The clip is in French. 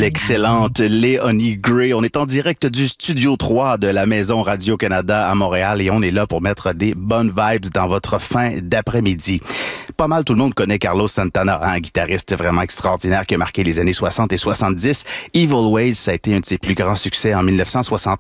L'excellente Léonie Gray. On est en direct du Studio 3 de la Maison Radio-Canada à Montréal et on est là pour mettre des bonnes vibes dans votre fin d'après-midi. Pas mal tout le monde connaît Carlos Santana, un guitariste vraiment extraordinaire qui a marqué les années 60 et 70. Evil Ways, ça a été un de ses plus grands succès en 1969.